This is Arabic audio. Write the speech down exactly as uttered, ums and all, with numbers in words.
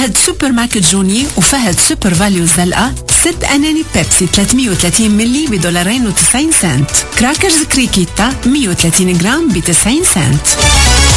فهد سوبر ماركت جوني وفهد سوبر فاليو الزلقة ست أناني بيبسي ثلاثمية وثلاثين ملي بدولارين وتسعين سنت. كراكرز كريكيتا مية وثلاثين جرام بتسعين سنت.